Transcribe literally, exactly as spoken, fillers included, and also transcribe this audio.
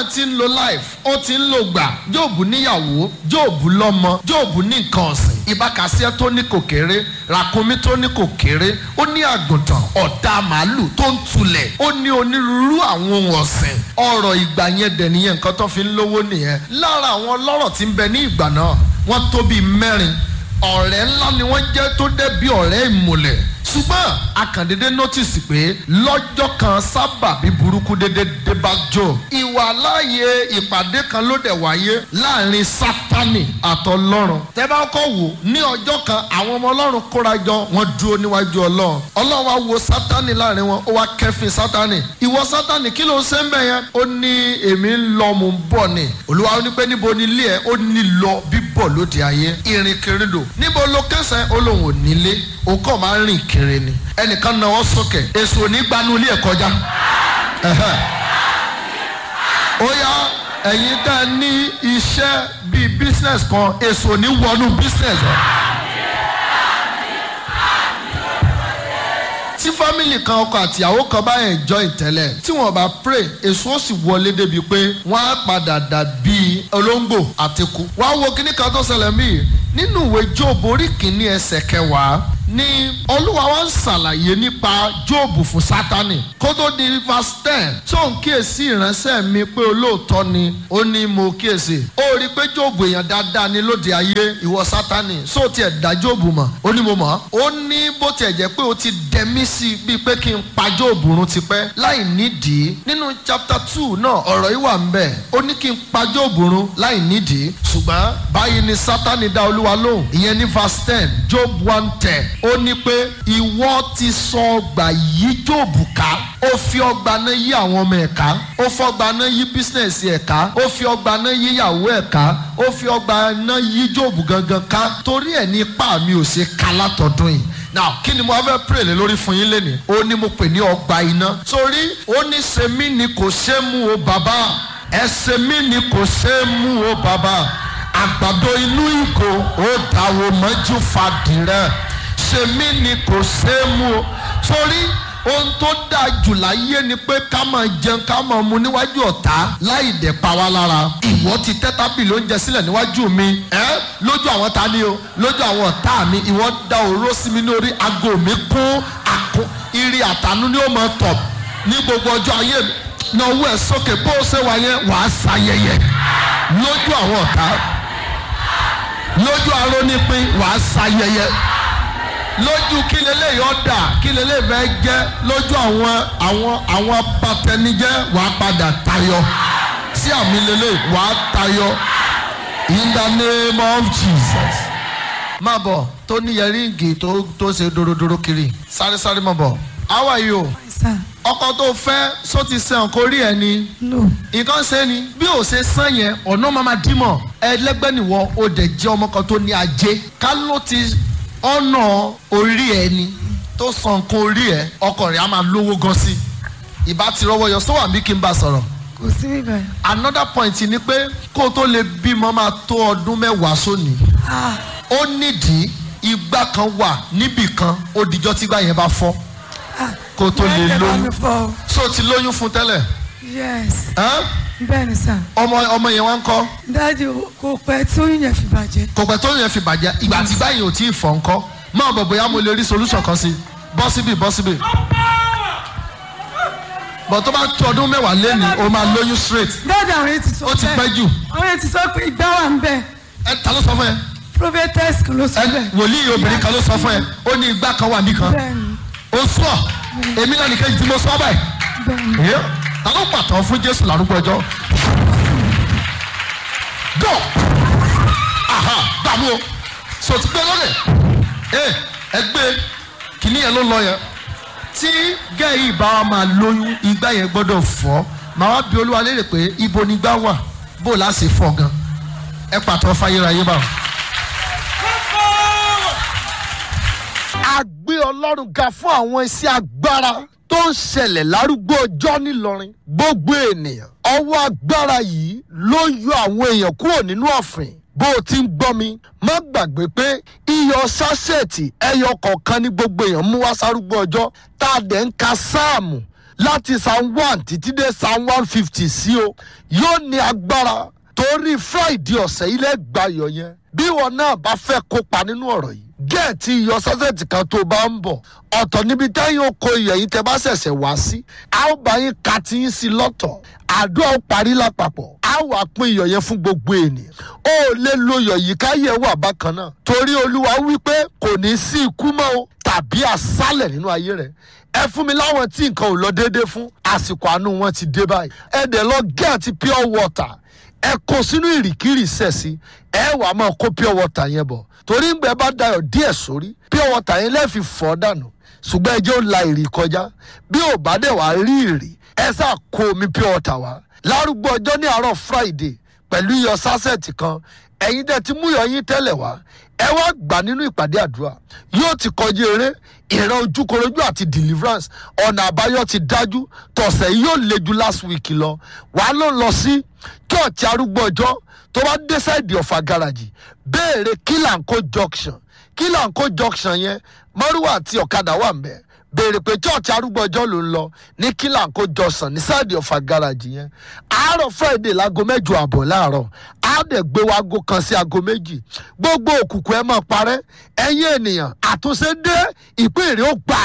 náà ti ń lo life ó ti ń lo gbà. Jóòbù níyàwó, Jóòbù lọ́mọ, Jóòbù ní nǹkan ọ̀sìn. Ìbákasíẹ́ tó ní kò kéré, ràkúnmí tó ní kò kéré, ó ní àgùntàn, ọ̀dà màálù tó ń tulẹ̀, ó ní onírúurú àwọn ohun ọ̀sìn. Ọ̀rọ̀ ìgbà yẹn dẹ̀ nìyẹn, nǹkan tó fi ń lówó nìyẹn. Lára àwọn ọlọ́rọ̀ tí ń bẹ ní ìgbà náà, wọ́n tó bíi mẹ́rin. Ọ̀rẹ́ ńlá ni wọ́n jẹ́ tó dé bí ọ̀rẹ́ ìmùlẹ̀. Ṣùgbọ́n akàndédé notice pé lọ́jọ́ kan sábàbí burúkú dédé dé bá Jóòbù. Ìwà láàyè ìpàdé kan ló dẹ̀ wáyé láàrin Sátánì àtọlọ́run. Tẹ́ bá kọ́ wò ní ọjọ́ kan àwọn ọmọ ọlọ́run kóra jọ wọ́n dúró níwájú ọlọ́run. Ọlọ́run wá wo Sátánì láàrin wọn ó wá kẹ́fìn Sátánì. Ìwọ Sátánì kí ló ń ṣe ń bẹ̀ yẹn? Ó ní èmi ń lọ mò ń bọ̀ ni. Olúwa ó ní pé níbo ni ilé ẹ̀? Ó ní lọ bíbọ̀ lóde ayé. Ìrìnkèrindò níbo ló kẹsàn-án? Ó lóun ò nílé. Òun kàn máa ń rìn kiri ni. Ẹnìkan náwó sókè. Èso ní gbanú ilé ẹ̀ kọjá. Ó yá ẹ̀yin tá ẹ ní iṣẹ́ bíi business kan, èso ní wọnú business. Tí fámìlì kan ọkọ àtìyàwó kan bá enjoy tẹ́lẹ̀, tí wọ́n bá pray, èso ó sì wọlé débi pé wọ́n á padà dàbí olóńgbò àtẹkù. Wàá wo kíní kan tó ṣẹlẹ̀ mí nínú ìwé Jóòbù orí kìíní ẹsẹ̀ kẹwàá ni Olúwa wa ń ṣàlàyé nípa Jóòbù fún Sátánì. Kó tó di verse ten, tó ń kíyèsí ìránṣẹ́ mi pé olóòótọ́ ni, ó ní mo kíyèsí. Ó rí i pé Jóòbù èèyàn dáadáa ni lóde ayé, ìwọ Sátánì. Só tiẹ̀ dá Jóòbù mọ̀, ó ní mo mọ̀. Ó ní bó tiẹ̀ jẹ́ pé ó ti dẹ̀mí sí i bíi pé kí n pa Jóòbù run tipẹ́ láì nídìí. Nínú chapter two náà ọ̀rọ̀ yìí wà ń bẹ̀. Ó ní kí n pa Jóòbù run láì nídìí. Ṣùgbọ́n báyìí ni Sátánì dá Olúwa lóhùn. Ìyẹn ní verse ten, Job one ten. Ó ní pé ìwọ ti sọ ọgbà yí Jóòbù ká. Ó fi ọgbà náà yí àwọn ọmọ ẹ̀ ká. Ó fi ọgbà náà yí bísínẹ̀sì ẹ̀ ká. Ó fi ọgbà náà yí ìyàwó ẹ̀ ká. Ó fi ọgbà náà yí Jóòbù gangan ká. Torí ẹ̀ ní ipá mi ò ṣe ká látọdún yìí. Now kí ni mo fẹ́ pray lé lórí fún yín lénìí? Ó ní mo pè ní ọgbà iná. Torí ó ní ṣe mí ni kò ṣe é mú o bàbá. Ẹ ṣe mí ni kò ṣe é mú o bàbá. Àgbàdo inú ìgò ó dàwọ̀ mọ́jú fàdìrẹ́. Ṣe mí ni kò ṣe é mú o. Torí ohun tó dáa jù láyé ni pé ká máa jẹun ká máa mu níwájú ọ̀tá láì dẹ̀ pa wá lára. Ìwọ ti tẹ́ tábìlì oúnjẹ sílẹ̀ níwájú mi. Ẹ́ lójú àwọn ta ni o? Lójú àwọn ọ̀tá mi. Ìwọ da òró sí mi lórí, aago mi kún àkún. Ire àtànú ni ó máa tọ̀ ní gbogbo ọjọ́ ayé mi. Na owó ẹ̀ sókè bó o ṣe wà yẹn wàá ṣayẹyẹ lójú àwọn ọ̀tá. Lójú arónípín wàá ṣayẹyẹ. Lójú kí leléyìí ọ̀dà kí leléyìí fẹ́ jẹ́ lójú àwọn àwọn àwọn apatẹnijẹ́ wàá padà tayọ. Sí àmì leléyìí wàá tayọ. In the name of Jesus. Má bọ̀ tó ní yẹríǹgì tó tó ṣe dorodoro kiri. Sáré sáré má bọ̀. How are you? Ọkọ tó fẹ́ sọ ti sẹ́wọ̀n kó rí ẹ ni. Nǹkan ṣe ni bí o ṣe sàn yẹn ọ̀nà máa dì mọ̀. Ẹlẹ́gbẹ́ nìwọ o dẹ̀ jẹ́ ọmọ kan tó ní ajé. Ká ló ti ọ̀nà orí ẹ ni tó san nǹkan orí ẹ ọkọ rẹ̀ á máa lówó gan sí. Ìbá ti rọwọ́ yọ sọ́wọ́ àbí kí n bá sọ̀rọ̀. Kò sí bíbá. Another point ni pé kó o tó lè bímọ máa tó ọdún mẹ́wàá sóní. Ó nídìí igbá kan wà níbì kan ó dijọ́ tígbà yẹn bá fọ́. Kó tó lè lóyún. So ti lóyún fún tẹ́lẹ̀. Yes. Huh? Bẹ́ẹ̀ni sà. Ọmọ ọmọ yẹn wá ń kọ́. Dáàdi kò pẹ́ tí oyún yẹn fi bàjẹ́. Kò pẹ́ tí oyún yẹn fi bàjẹ́. Ìgbà tí báyìí ò tí ì fọ̀ ńkọ́. Máa bọ̀ bóyá mo lè rí solution kan sí. Bọ́ síbì bọ́ síbì. Bọ̀ tó bá tó ọdún mẹ́wàá lẹ́nu o máa lóyún straight. Dáàdi àwọn yẹn ti sọ bẹ́ẹ̀. Ó ti pẹ́ jù. Àwọn yẹn ti sọ pé ìgbà wà ń bẹ̀. Ẹ ta ló sọ fún ẹ? Prophetess kan ló sọ bẹ́ẹ̀. Wòlíì obìnrin kan ló sọ fún ẹ. Ó ní igbá kan wà níkan. Bẹ́ẹ̀ni. Ó sọ èmi náà nìkan tí mo sọ báyìí. Bẹ́ẹ̀ni. Ta ló pàtàn fún Jésù lárúgbó ọjọ́? Go! Aha! Dààmú o. So ti gbé lónìí. Ẹ ẹ gbé kìíní yẹn ló lọ yẹn. Tí gẹ́yì bá wa máa lóyún igbá yẹn gbọ́dọ̀ fọ́. Màá wá bi Olúwa léèrè pé ibo ni igbá wà? Bó la ṣe fọ́ gan? Ẹ pàtàn fáyérayé báwọn. A gbé Ọlọ́run ga fún àwọn iṣẹ́ agbára tó ń ṣẹlẹ̀ lárúgbó ọjọ́ nílọrin. Gbogbo ènìyàn ọwọ́ agbára yìí ló yọ àwọn èèyàn kúrò nínú ọ̀fìn. Bó o ti ń gbọ́ mi má gbàgbé pé iyọ̀ sásẹ̀tì ẹyọ kọ̀ọ̀kan ní gbogbo èèyàn mú wá sárúgbó ọjọ́ tá a dẹ̀ ń ka sáàmù láti psalm one títí dé psalm one fifty sí o yóò ní agbára torí friday ọ̀sẹ̀ ilé gbayọ̀ yẹn bí wọn náà bá fẹ́ kópa nínú ọ̀rọ̀ yìí gẹ́ẹ̀tì iyọ̀ sásẹ̀tì kan tó bá ń bọ̀ ọ̀tọ̀ níbi táyọ̀ oko iyọ̀ yìí tẹ́ bá ṣẹ̀ṣẹ̀ wá sí a ó bá yín ka ti yín sí lọ́tọ̀ àdúrà ó parí lápapọ̀ a wà pín iyọ̀ yẹn fún gbogbo ènìyàn ó lè lo iyọ̀ yìí káyẹ̀ wà bákan náà torí olúwa wípé kò ní sí ikú mọ́ o tàbí àsálẹ̀ nínú ayé rẹ̀ ẹ fún mi láwọn tí nǹkan ò lọ déédéé fún àsìkò àánú wọn ti dé báyìí ẹ dẹ̀ lọ gẹ́ẹ̀tì pure water ẹ kó sínú ìrìkìrì sẹ̀sí ẹ wà máa kó pure water yẹn bọ̀ torí ń gbẹ bá dayọ̀ díẹ̀ sórí pure water yẹn lẹ́ẹ̀fi fọ́ dànù ṣùgbọ́n ẹjẹ́ ó la ìrì kọjá bí ò bá dẹ̀ wá rí ìrì ẹ sá kó omi pure water wá lárúgbó ọjọ́ ní àárọ̀ friday pẹ̀lú iyọ̀ sásẹ̀tì kan ẹ̀yin tẹ́ ti mú iyọ̀ yín tẹ́lẹ̀ wá ẹ wá gbà nínú ìpàdé àdúrà yóò ti kọjá eré ìran ojúkorojú àti deliverance ọ̀nà àbáyọ ti dájú tọ̀sẹ̀ yóò le ju last week lọ wàá ló lọ sí church arúgbó ọjọ́ tó bá dé sáìdì ọ̀fà gáràjì béèrè kílànkó junction kílànkó junction yẹn mọ́rúwà àti ọ̀kadà wà ń bẹ̀ béèrè pé church arúgbó ọjọ́ ló ń lọ ní kílànkó junction ní sáìdì ọ̀fà gáràjì yẹn àárọ̀ friday láago mẹ́jọ àbọ̀ láàárọ̀ á dẹ̀ gbé wa aago kan sí aago méjì gbogbo òkùnkùn ẹ máa parẹ́ ẹ̀yin ènìyàn àtúnṣe dé ìpín èrè ó gbà